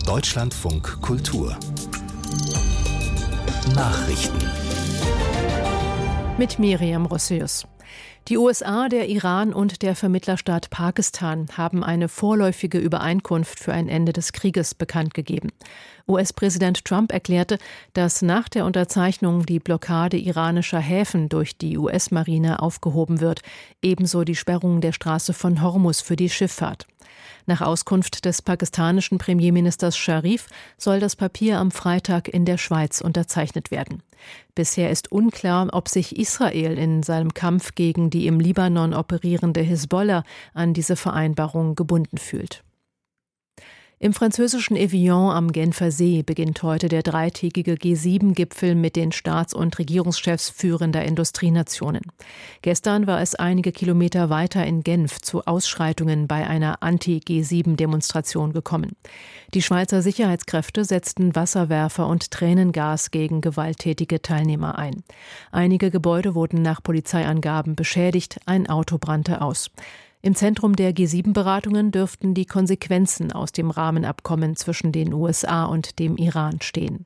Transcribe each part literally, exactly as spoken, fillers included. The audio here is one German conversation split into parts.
Deutschlandfunk Kultur Nachrichten mit Miriam Rossius. Die U S A, der Iran und der Vermittlerstaat Pakistan haben eine vorläufige Übereinkunft für ein Ende des Krieges bekannt gegeben. U S-Präsident Trump erklärte, dass nach der Unterzeichnung die Blockade iranischer Häfen durch die U S-Marine aufgehoben wird, ebenso die Sperrung der Straße von Hormuz für die Schifffahrt. Nach Auskunft des pakistanischen Premierministers Sharif soll das Papier am Freitag in der Schweiz unterzeichnet werden. Bisher ist unklar, ob sich Israel in seinem Kampf gegen die im Libanon operierende Hisbollah an diese Vereinbarung gebunden fühlt. Im französischen Evian am Genfer See beginnt heute der dreitägige G sieben Gipfel mit den Staats- und Regierungschefs führender Industrienationen. Gestern war es einige Kilometer weiter in Genf zu Ausschreitungen bei einer Anti-G sieben Demonstration gekommen. Die Schweizer Sicherheitskräfte setzten Wasserwerfer und Tränengas gegen gewalttätige Teilnehmer ein. Einige Gebäude wurden nach Polizeiangaben beschädigt, ein Auto brannte aus. Im Zentrum der G sieben Beratungen dürften die Konsequenzen aus dem Rahmenabkommen zwischen den U S A und dem Iran stehen.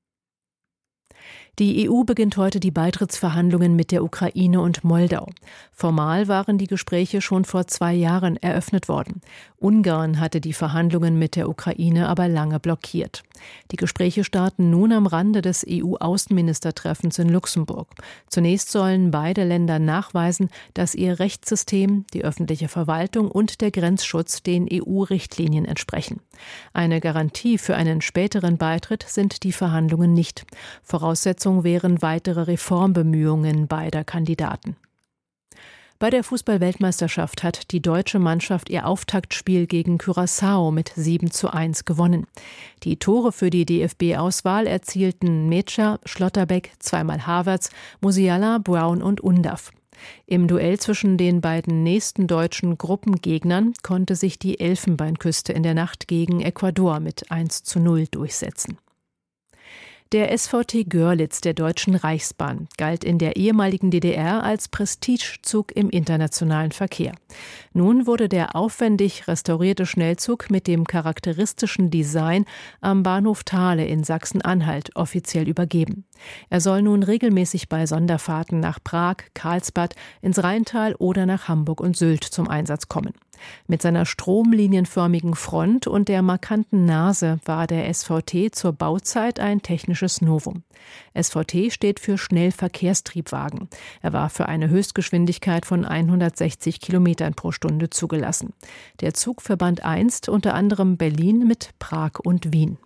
Die E U beginnt heute die Beitrittsverhandlungen mit der Ukraine und Moldau. Formal waren die Gespräche schon vor zwei Jahren eröffnet worden. Ungarn hatte die Verhandlungen mit der Ukraine aber lange blockiert. Die Gespräche starten nun am Rande des E U-Außenministertreffens in Luxemburg. Zunächst sollen beide Länder nachweisen, dass ihr Rechtssystem, die öffentliche Verwaltung und der Grenzschutz den E U-Richtlinien entsprechen. Eine Garantie für einen späteren Beitritt sind die Verhandlungen nicht. Voraussetzung wären weitere Reformbemühungen beider Kandidaten. Bei der Fußball-Weltmeisterschaft hat die deutsche Mannschaft ihr Auftaktspiel gegen Curaçao mit sieben zu eins gewonnen. Die Tore für die D F B-Auswahl erzielten Metscher, Schlotterbeck, zweimal Havertz, Musiala, Brown und Undav. Im Duell zwischen den beiden nächsten deutschen Gruppengegnern konnte sich die Elfenbeinküste in der Nacht gegen Ecuador mit eins zu null durchsetzen. Der S V T Görlitz der Deutschen Reichsbahn galt in der ehemaligen D D R als Prestigezug im internationalen Verkehr. Nun wurde der aufwendig restaurierte Schnellzug mit dem charakteristischen Design am Bahnhof Thale in Sachsen-Anhalt offiziell übergeben. Er soll nun regelmäßig bei Sonderfahrten nach Prag, Karlsbad, ins Rheintal oder nach Hamburg und Sylt zum Einsatz kommen. Mit seiner stromlinienförmigen Front und der markanten Nase war der S V T zur Bauzeit ein technisches Novum. S V T steht für Schnellverkehrstriebwagen. Er war für eine Höchstgeschwindigkeit von hundertsechzig Kilometern pro Stunde zugelassen. Der Zug verband einst unter anderem Berlin mit Prag und Wien.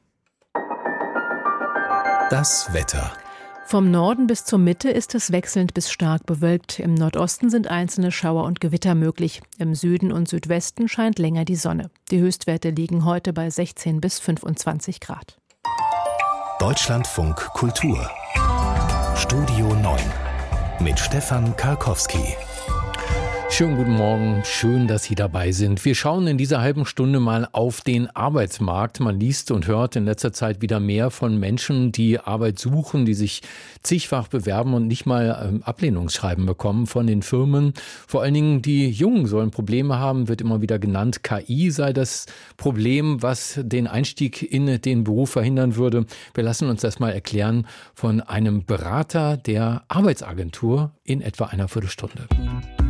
Das Wetter. Vom Norden bis zur Mitte ist es wechselnd bis stark bewölkt. Im Nordosten sind einzelne Schauer und Gewitter möglich. Im Süden und Südwesten scheint länger die Sonne. Die Höchstwerte liegen heute bei sechzehn bis fünfundzwanzig Grad. Deutschlandfunk Kultur Studio neun mit Stefan Karkowski. Schönen guten Morgen, schön, dass Sie dabei sind. Wir schauen in dieser halben Stunde mal auf den Arbeitsmarkt. Man liest und hört in letzter Zeit wieder mehr von Menschen, die Arbeit suchen, die sich zigfach bewerben und nicht mal ähm, Ablehnungsschreiben bekommen von den Firmen. Vor allen Dingen die Jungen sollen Probleme haben, wird immer wieder genannt. K I sei das Problem, was den Einstieg in den Beruf verhindern würde. Wir lassen uns das mal erklären von einem Berater der Arbeitsagentur in etwa einer Viertelstunde.